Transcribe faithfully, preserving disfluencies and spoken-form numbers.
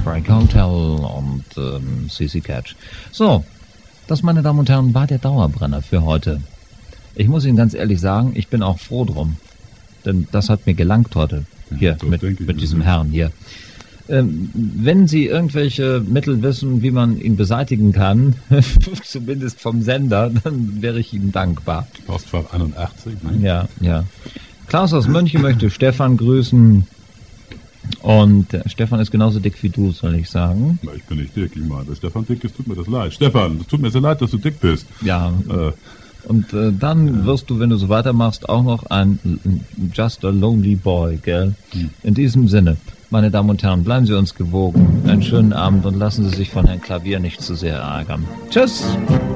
Heartbreak Hotel und ähm, C C Catch. So, das, meine Damen und Herren, war der Dauerbrenner für heute. Ich muss Ihnen ganz ehrlich sagen, ich bin auch froh drum. Denn das hat mir gelangt heute. Hier, ja, mit, mit diesem Herrn hier. Ähm, wenn Sie irgendwelche Mittel wissen, wie man ihn beseitigen kann, zumindest vom Sender, dann wäre ich Ihnen dankbar. Postfach einundachtzig, ne? Ja, ja. Klaus aus München möchte Stefan grüßen. Und äh, Stefan ist genauso dick wie du, soll ich sagen. Na, ich bin nicht dick, ich meine, dass Stefan dick ist, tut mir das leid. Stefan, es tut mir sehr leid, dass du dick bist. Ja, Äh, und äh, dann wirst du, wenn du so weitermachst, auch noch ein Just a Lonely Boy, gell? Hm. In diesem Sinne, meine Damen und Herren, bleiben Sie uns gewogen. Einen schönen Abend und lassen Sie sich von Herrn Klavier nicht zu sehr ärgern. Tschüss!